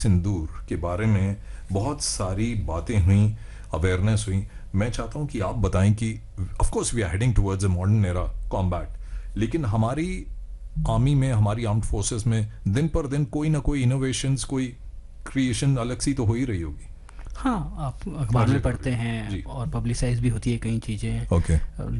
सिंदूर के बारे में बहुत सारी बातें हुई, अवेयरनेस हुई। मैं चाहता हूं कि आप बताएं कि of course we are heading towards a modern era combat, लेकिन हमारी आर्मी में, हमारी आर्म्ड फोर्सेस में दिन पर दिन कोई ना कोई इनोवेशंस, कोई क्रिएशन अलग सी तो हो ही रही होगी। हाँ, आप अखबार में पढ़ते हैं जी। और पब्लिसाइज भी होती है कई चीज़ें। ओके।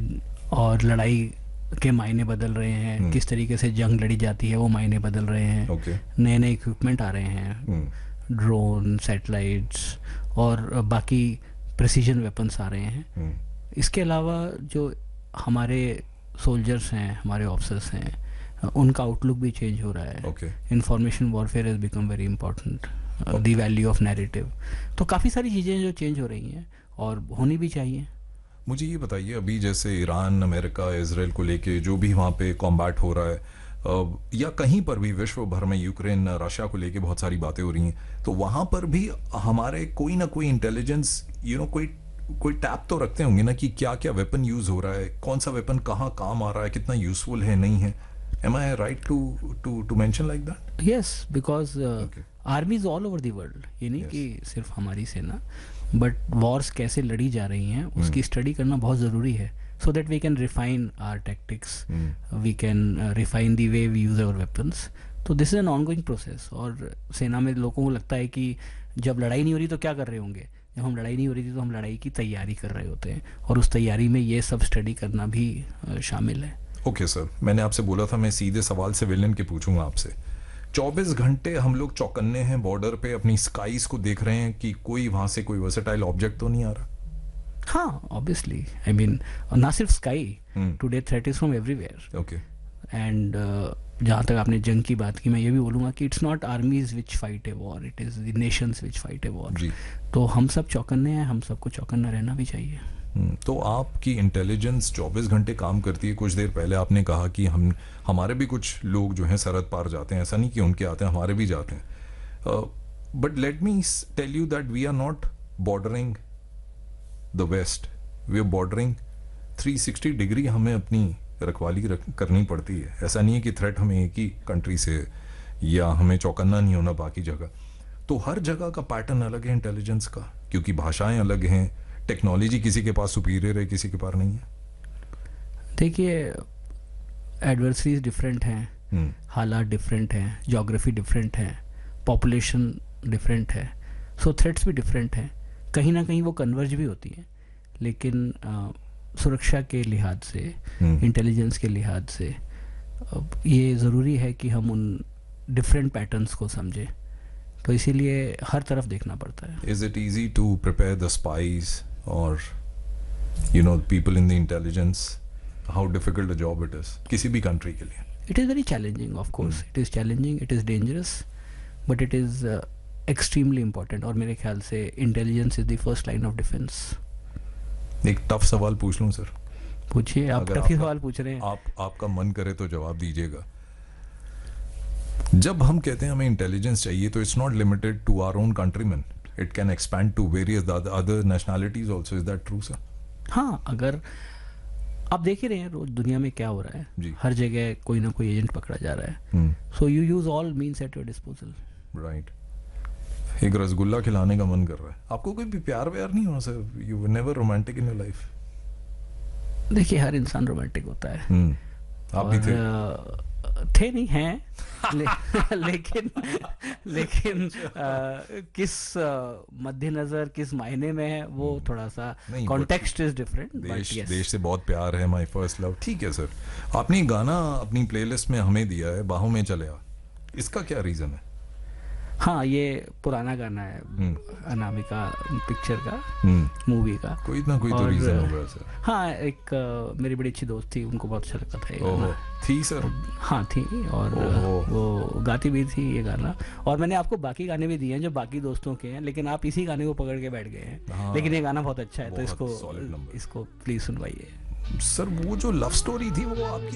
और लड़ाई के मायने बदल रहे हैं, किस तरीके से जंग लड़ी जाती है वो मायने बदल रहे हैं। ओके। नए नए इक्विपमेंट आ रहे हैं, ड्रोन, सैटेलाइट्स और बाकी प्रिसीजन वेपन्स आ रहे हैं। इसके अलावा जो हमारे सोल्जर्स हैं, हमारे ऑफिसर्स हैं, उनका आउटलुक भी चेंज हो रहा है। Okay. Information warfare has become very important, the value of narrative. तो काफ़ी सारी चीज़ें जो चेंज हो रही हैं और होनी भी चाहिए। मुझे ये बताइए, अभी जैसे ईरान, अमेरिका, इजराइल को लेके जो भी वहाँ पे कॉम्बैट हो रहा है, या कहीं पर भी विश्व भर में यूक्रेन, रशिया को लेके बहुत सारी बातें हो रही हैं, तो वहाँ पर भी हमारे कोई ना कोई इंटेलिजेंस कोई कोई टैप तो रखते होंगे ना कि क्या क्या वेपन यूज हो रहा है, कौन सा वेपन कहाँ काम आ रहा है, कितना यूजफुल है, नहीं है। Am I right to mention like that? Yes, because Okay. आर्मीज all over the world, ये नहीं कि सिर्फ हमारी सेना, बट वॉर्स कैसे लड़ी जा रही हैं उसकी स्टडी करना बहुत ज़रूरी है, so that we can refine our tactics, we can refine the way we use our weapons. तो this is an ongoing process. और सेना में लोगों को लगता है कि जब लड़ाई नहीं हो रही तो क्या कर रहे होंगे, जब हम लड़ाई नहीं हो रही थी तो हम लड़ाई की तैयारी कर रहे होते हैं, और उस तैयारी में ये सब स्टडी करना भी शामिल है। ओके सर, मैंने आपसे बोला था मैं सीधे सवाल सिविलियन के पूछूंगा आपसे। 24 घंटे हम लोग चौकन्ने हैं बॉर्डर पे, अपनी स्काईज को देख रहे हैं कि कोई वहां से कोई वर्सेटाइल ऑब्जेक्ट तो नहीं आ रहा। हाँ, ऑब्वियसली, आई मीन ना सिर्फ sky, today threat is from everywhere. Okay. And जहाँ तक आपने जंग की बात की, मैं ये भी बोलूँगा कि it's not आर्मीज which fight a war, it is the Nations which fight a war. तो हम सब चौकन्ने हैं, हम सबको चौकन्ना रहना भी चाहिए। तो आपकी इंटेलिजेंस 24 घंटे काम करती है। कुछ देर पहले आपने कहा कि हमारे भी कुछ लोग जो हैं सरहद पार जाते हैं, ऐसा नहीं कि उनके आते हैं, हमारे भी जाते हैं। But let me tell you that we are not bordering the waste, we are bordering 360 degree. हमें अपनी रखवाली करनी पड़ती है। ऐसा नहीं है कि थ्रेट हमें एक ही कंट्री से, या हमें चौकन्ना नहीं होना बाकी जगह। तो हर जगह का पैटर्न अलग है इंटेलिजेंस का, क्योंकि भाषाएं अलग हैं, टेक्नोलॉजी किसी के पास सुपीरियर है, किसी के पास नहीं है। देखिए, एडवर्सरीज डिफरेंट हैं, हालात डिफरेंट हैं, ज्योग्राफी डिफरेंट है, पॉपुलेशन डिफरेंट है, सो थ्रेट्स भी डिफरेंट हैं। कहीं ना कहीं वो कन्वर्ज भी होती हैं, लेकिन सुरक्षा के लिहाज से, इंटेलिजेंस के लिहाज से ये ज़रूरी है कि हम उन डिफरेंट पैटर्न्स को समझें। तो इसीलिए हर तरफ देखना पड़ता है। Is it easy to prepare the spies और people in the intelligence? How difficult a job it is किसी भी कंट्री के लिए? It is very challenging, of course it is challenging, it is dangerous, but it is extremely important. और मेरे ख्याल से intelligence is the first line of defence. एक tough सवाल पूछ लूं सर? पूछिए, आप टफ ही सवाल पूछ रहे हैं। आपका मन करे तो जवाब दीजिएगा। जब हम कहते हैं हमें इंटेलिजेंस चाहिए, तो it's not limited to our own countryman, it can expand to various other nationalities also. Is that true sir? हाँ, अगर आप देख ही रहे हैं रोज दुनिया में क्या हो रहा है जी। हर जगह कोई ना कोई एजेंट पकड़ा जा रहा है। So you use all means at your disposal. Right. एक रसगुल्ला खिलाने का मन कर रहा है, आपको कोई भी प्यार व्यार नहीं हुआ sir? You were never romantic in your life? देखिए, हर इंसान रोमांटिक होता है। आप भी थे नहीं हैं लेकिन किस मध्य नजर, किस मायने में है, वो थोड़ा सा कॉन्टेक्स्ट इज डिफरेंट। देश से बहुत प्यार है, माय फर्स्ट लव। ठीक है सर, आपने गाना अपनी प्लेलिस्ट में हमें दिया है, बाहों में चले आ, इसका क्या रीजन है? हाँ, ये पुराना गाना है, अनामिका पिक्चर का, मूवी का। कोई ना कोई तो रीजन होगा सर। हाँ, एक मेरी बड़ी अच्छी दोस्त थी, उनको बहुत अच्छा लगता था ये गाना। थी सर? हाँ, थी, और वो गाती भी थी ये गाना। और मैंने आपको बाकी गाने भी दिए हैं जो बाकी दोस्तों के हैं, लेकिन आप इसी गाने को पकड़ के बैठ गए हैं। हाँ, लेकिन ये गाना बहुत अच्छा है, तो इसको प्लीज सुनवाइए सर। वो जो लव स्टोरी थी वो आपकी